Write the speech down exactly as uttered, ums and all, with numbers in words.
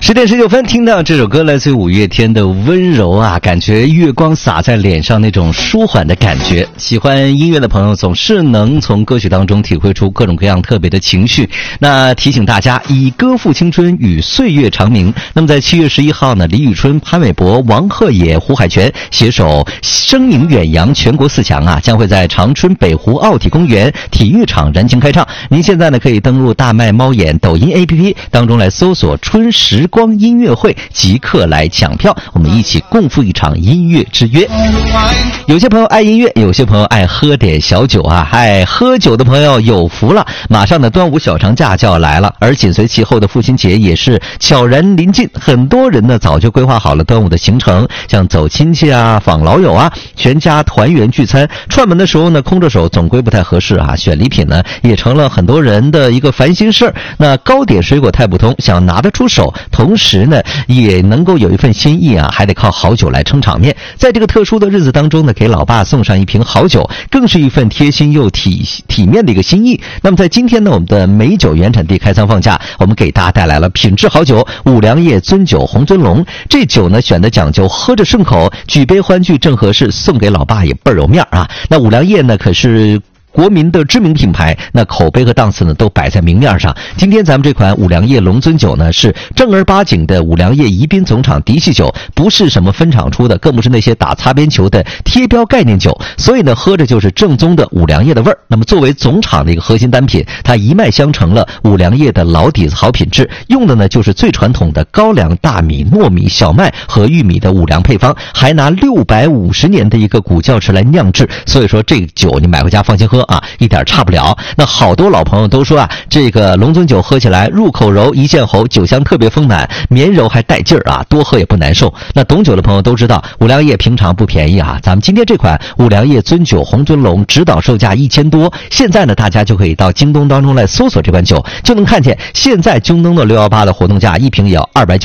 十点十九分，听到这首歌来自于五月天的温柔啊，感觉月光洒在脸上那种舒缓的感觉。喜欢音乐的朋友总是能从歌曲当中体会出各种各样特别的情绪。那提醒大家，以歌赋青春，与岁月长鸣。那么在七月十一号呢，李宇春、潘玮柏、王鹤野、胡海泉携手声名远扬全国四强啊，将会在长春北湖奥体公园体育场燃情开唱。您现在呢可以登录大麦猫眼抖音 A P P 当中来搜索春时光音乐会，即刻来抢票，我们一起共赴一场音乐之约。有些朋友爱音乐，有些朋友爱喝点小酒啊，爱喝酒的朋友有福了，马上的端午小长假就要来了，而紧随其后的父亲节也是悄然临近，很多人呢早就规划好了端午的行程，像走亲戚啊、访老友啊、全家团圆聚餐。串门的时候呢，空着手总归不太合适啊，选礼品呢也成了很多人的一个烦心事儿。那糕点水果太不通，想拿得出手，同时呢也能够有一份心意啊，还得靠好酒来撑场面。在这个特殊的日子当中呢，给老爸送上一瓶好酒，更是一份贴心又体体面的一个心意。那么在今天呢，我们的美酒原产地开仓放假，我们给大家带来了品质好酒五粮液尊酒红尊龙。这酒呢选的讲究喝着顺口，举杯欢聚正合适，送给老爸也倍儿有面啊。那五粮液呢可是国民的知名品牌，那口碑和档次呢都摆在明面上。今天咱们这款五粮液龙尊酒呢是正儿八经的五粮液宜宾总厂嫡系酒，不是什么分厂出的，更不是那些打擦边球的贴标概念酒，所以呢喝着就是正宗的五粮液的味儿。那么作为总厂的一个核心单品，它一脉相承了五粮液的老底子好品质，用的呢就是最传统的高粱、大米、糯米、小麦和玉米的五粮配方，还拿六百五十年的一个古窖池来酿制，所以说这个酒你买回家放心喝啊，一点差不了。那好多老朋友都说啊，这个龙尊酒喝起来入口柔，一见喉，酒香特别丰满，绵柔还带劲儿啊，多喝也不难受。那懂酒的朋友都知道，五粮液平常不便宜啊，咱们今天这款五粮液尊酒红尊龙指导售价一千多，现在呢大家就可以到京东当中来搜索这款酒，就能看见现在京东的六一八的活动价，一瓶也要二百九。